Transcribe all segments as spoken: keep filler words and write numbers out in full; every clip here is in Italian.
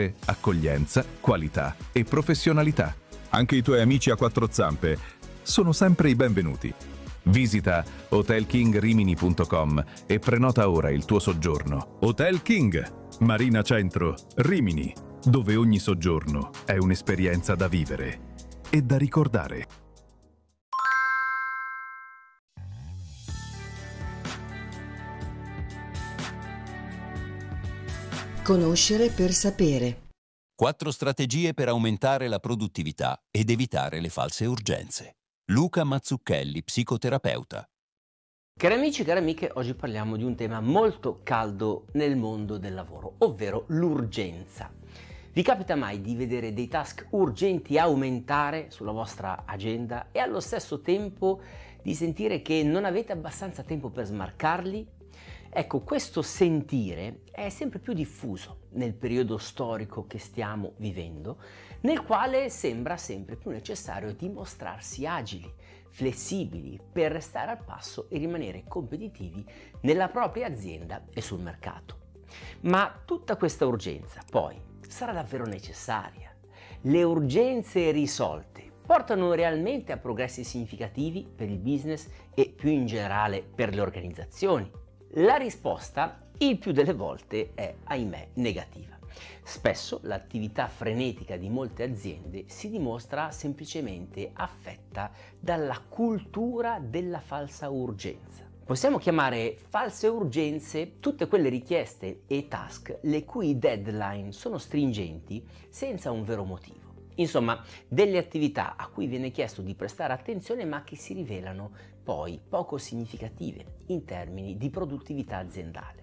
accoglienza, qualità e professionalità. Anche i tuoi amici a quattro zampe sono sempre i benvenuti. Visita hotel king rimini punto com e prenota ora il tuo soggiorno. Hotel King, Marina Centro, Rimini, dove ogni soggiorno è un'esperienza da vivere e da ricordare. Conoscere per sapere. Quattro strategie per aumentare la produttività ed evitare le false urgenze. Luca Mazzucchelli, psicoterapeuta. Cari amici e cari amiche, oggi parliamo di un tema molto caldo nel mondo del lavoro, ovvero l'urgenza. Vi capita mai di vedere dei task urgenti aumentare sulla vostra agenda e allo stesso tempo di sentire che non avete abbastanza tempo per smarcarli? Ecco, questo sentire è sempre più diffuso nel periodo storico che stiamo vivendo, nel quale sembra sempre più necessario dimostrarsi agili, flessibili, per restare al passo e rimanere competitivi nella propria azienda e sul mercato. Ma tutta questa urgenza, poi, sarà davvero necessaria? Le urgenze risolte portano realmente a progressi significativi per il business e più in generale per le organizzazioni? La risposta, il più delle volte, è, ahimè, negativa. Spesso l'attività frenetica di molte aziende si dimostra semplicemente affetta dalla cultura della falsa urgenza. Possiamo chiamare false urgenze tutte quelle richieste e task le cui deadline sono stringenti senza un vero motivo. Insomma, delle attività a cui viene chiesto di prestare attenzione ma che si rivelano poi poco significative in termini di produttività aziendale.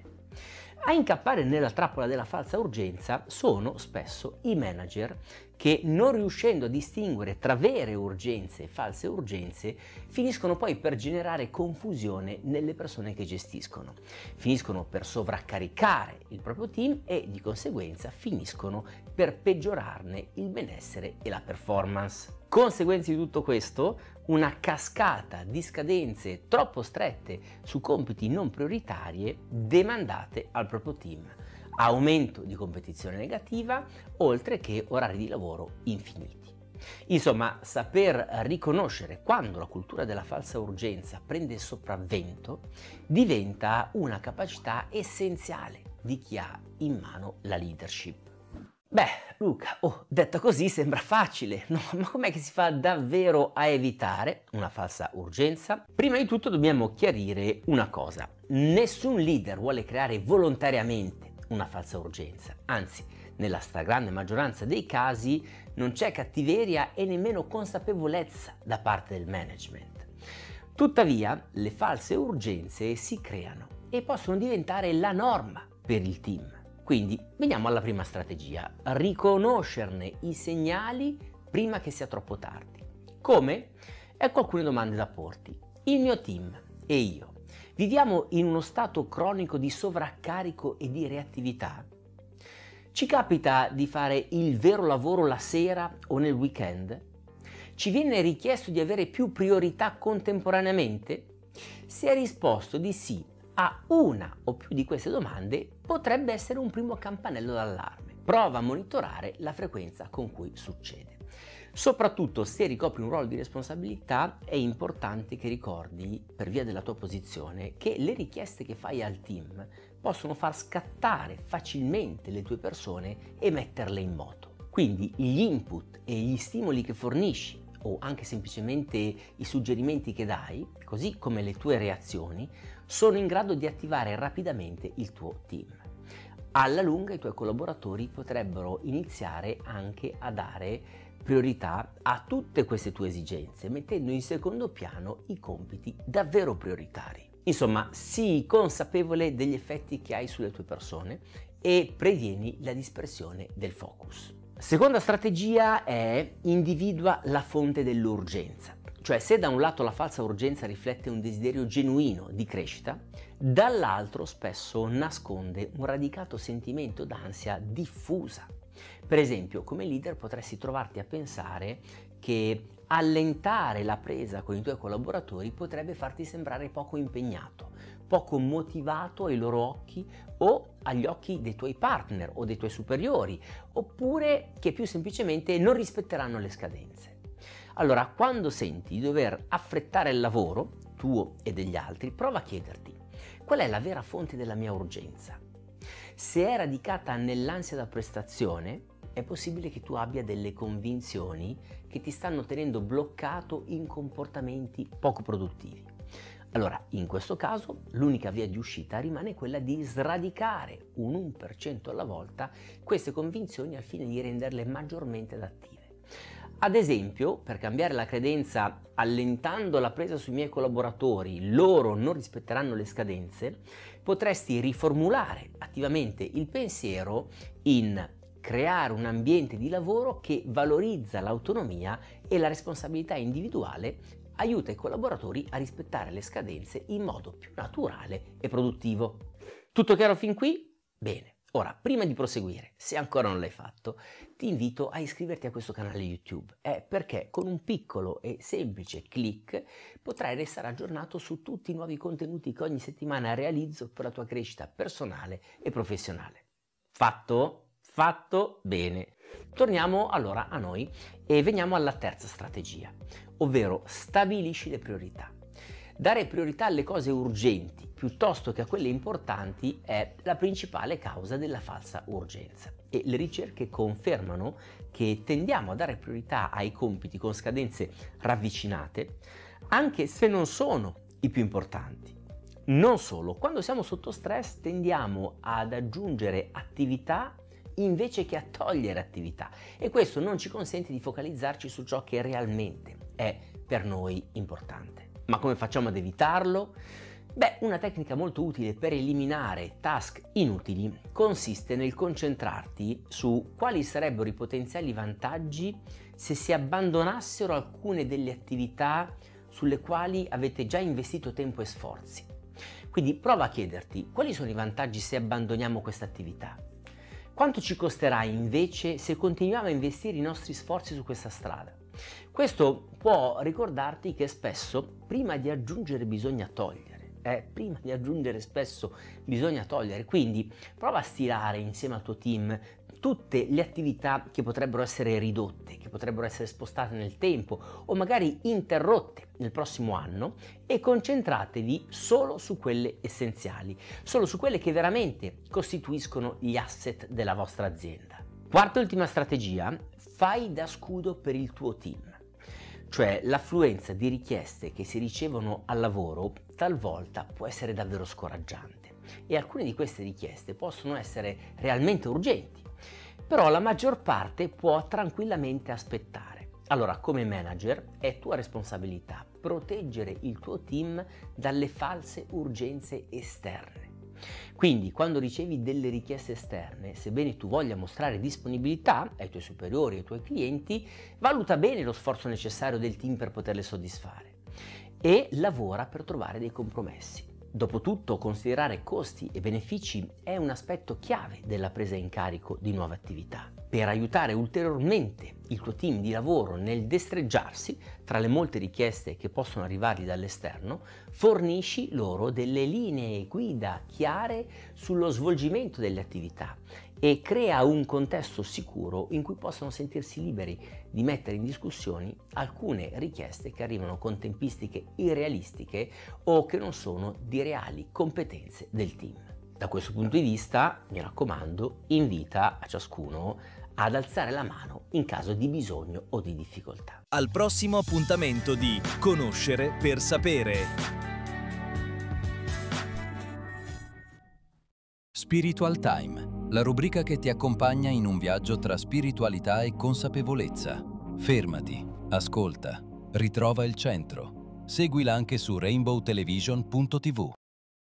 A incappare nella trappola della falsa urgenza sono spesso i manager che, non riuscendo a distinguere tra vere urgenze e false urgenze, finiscono poi per generare confusione nelle persone che gestiscono. Finiscono per sovraccaricare il proprio team e di conseguenza finiscono per peggiorarne il benessere e la performance. Conseguenze di tutto questo? Una cascata di scadenze troppo strette su compiti non prioritarie demandate al proprio team, aumento di competizione negativa, oltre che orari di lavoro infiniti. Insomma, saper riconoscere quando la cultura della falsa urgenza prende sopravvento diventa una capacità essenziale di chi ha in mano la leadership. Beh, Luca, oh, detta così sembra facile, no? Ma com'è che si fa davvero a evitare una falsa urgenza? Prima di tutto dobbiamo chiarire una cosa. Nessun leader vuole creare volontariamente una falsa urgenza, anzi, nella stragrande maggioranza dei casi non c'è cattiveria e nemmeno consapevolezza da parte del management. Tuttavia, le false urgenze si creano e possono diventare la norma per il team. Quindi veniamo alla prima strategia: riconoscerne i segnali prima che sia troppo tardi. Come? Ecco alcune domande da porti. Il mio team e io viviamo in uno stato cronico di sovraccarico e di reattività? Ci capita di fare il vero lavoro la sera o nel weekend? Ci viene richiesto di avere più priorità contemporaneamente? Se hai risposto di sì a una o più di queste domande, potrebbe essere un primo campanello d'allarme. Prova a monitorare la frequenza con cui succede. Soprattutto se ricopri un ruolo di responsabilità, è importante che ricordi, per via della tua posizione, che le richieste che fai al team possono far scattare facilmente le tue persone e metterle in moto. Quindi gli input e gli stimoli che fornisci, o anche semplicemente i suggerimenti che dai, così come le tue reazioni, sono in grado di attivare rapidamente il tuo team. Alla lunga i tuoi collaboratori potrebbero iniziare anche a dare priorità a tutte queste tue esigenze, mettendo in secondo piano i compiti davvero prioritari. Insomma, sii consapevole degli effetti che hai sulle tue persone e previeni la dispersione del focus. Seconda strategia è: individua la fonte dell'urgenza. Cioè, se da un lato la falsa urgenza riflette un desiderio genuino di crescita, dall'altro spesso nasconde un radicato sentimento d'ansia diffusa. Per esempio, come leader potresti trovarti a pensare che allentare la presa con i tuoi collaboratori potrebbe farti sembrare poco impegnato, poco motivato ai loro occhi o agli occhi dei tuoi partner o dei tuoi superiori, oppure che più semplicemente non rispetteranno le scadenze. Allora, quando senti di dover affrettare il lavoro, tuo e degli altri, prova a chiederti: qual è la vera fonte della mia urgenza? Se è radicata nell'ansia da prestazione, è possibile che tu abbia delle convinzioni che ti stanno tenendo bloccato in comportamenti poco produttivi. Allora, in questo caso, l'unica via di uscita rimane quella di sradicare un uno per cento alla volta queste convinzioni al fine di renderle maggiormente adattive. Ad esempio, per cambiare la credenza allentando la presa sui miei collaboratori, loro non rispetteranno le scadenze, potresti riformulare attivamente il pensiero in creare un ambiente di lavoro che valorizza l'autonomia e la responsabilità individuale, aiuta i collaboratori a rispettare le scadenze in modo più naturale e produttivo. Tutto chiaro fin qui? Bene. Ora, prima di proseguire, se ancora non l'hai fatto, ti invito a iscriverti a questo canale YouTube, eh, perché con un piccolo e semplice click potrai restare aggiornato su tutti i nuovi contenuti che ogni settimana realizzo per la tua crescita personale e professionale. Fatto? Fatto? Bene. Torniamo allora a noi e veniamo alla terza strategia, ovvero stabilisci le priorità. Dare priorità alle cose urgenti piuttosto che a quelle importanti è la principale causa della falsa urgenza, e le ricerche confermano che tendiamo a dare priorità ai compiti con scadenze ravvicinate anche se non sono i più importanti. Non solo, quando siamo sotto stress tendiamo ad aggiungere attività invece che a togliere attività, e questo non ci consente di focalizzarci su ciò che realmente è per noi importante. Ma come facciamo ad evitarlo? Beh, una tecnica molto utile per eliminare task inutili consiste nel concentrarti su quali sarebbero i potenziali vantaggi se si abbandonassero alcune delle attività sulle quali avete già investito tempo e sforzi. Quindi prova a chiederti: quali sono i vantaggi se abbandoniamo questa attività? Quanto ci costerà invece se continuiamo a investire i nostri sforzi su questa strada? Questo può ricordarti che spesso prima di aggiungere bisogna togliere, eh? prima di aggiungere spesso bisogna togliere, quindi prova a stilare insieme al tuo team tutte le attività che potrebbero essere ridotte, che potrebbero essere spostate nel tempo o magari interrotte nel prossimo anno, e concentratevi solo su quelle essenziali, solo su quelle che veramente costituiscono gli asset della vostra azienda. Quarta e ultima strategia: fai da scudo per il tuo team. Cioè, l'affluenza di richieste che si ricevono al lavoro talvolta può essere davvero scoraggiante, e alcune di queste richieste possono essere realmente urgenti, però la maggior parte può tranquillamente aspettare. Allora, come manager è tua responsabilità proteggere il tuo team dalle false urgenze esterne. Quindi, quando ricevi delle richieste esterne, sebbene tu voglia mostrare disponibilità ai tuoi superiori e ai tuoi clienti, valuta bene lo sforzo necessario del team per poterle soddisfare e lavora per trovare dei compromessi. Dopotutto, considerare costi e benefici è un aspetto chiave della presa in carico di nuove attività. Per aiutare ulteriormente il tuo team di lavoro nel destreggiarsi tra le molte richieste che possono arrivargli dall'esterno, fornisci loro delle linee guida chiare sullo svolgimento delle attività e crea un contesto sicuro in cui possano sentirsi liberi di mettere in discussione alcune richieste che arrivano con tempistiche irrealistiche o che non sono di reali competenze del team. Da questo punto di vista, mi raccomando, invita a ciascuno ad alzare la mano in caso di bisogno o di difficoltà. Al prossimo appuntamento di Conoscere per sapere. Spiritual Time, la rubrica che ti accompagna in un viaggio tra spiritualità e consapevolezza. Fermati, ascolta, ritrova il centro. Seguila anche su rainbow television punto tv.